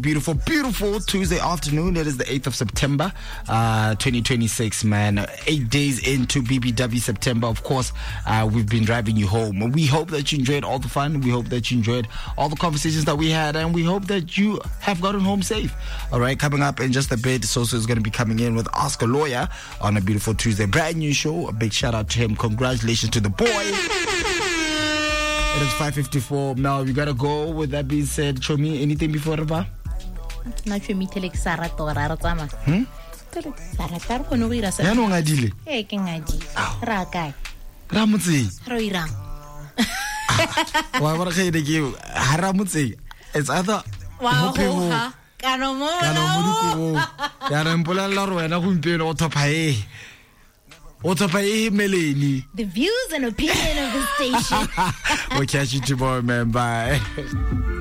Beautiful Tuesday afternoon. It is the 8th of September, 2026, man. 8 days into BBW September. Of course, we've been driving you home. We hope that you enjoyed all the fun. We hope that you enjoyed all the conversations that we had. And we hope that you have gotten home safe. All right, coming up in just a bit, Soso is going to be coming in with Ask a Lawyer on a beautiful Tuesday. Brand new show. A big shout out to him. Congratulations to the boy. It is 5:54. Now, we got to go. With that being said, show me anything before Raba? Not for me to like Sarah Torara Tama. Sarah Tarko Vira. I know I did. Eh, King Adi. Rakai. Ramutzi. Roira. Why would I say to you? Haramutzi. It's other. Wow. Canomo. Yarampola Lorena Humpin Otopae. Otopae Melanie. The views and opinion of the station. We'll catch you tomorrow, man. Bye.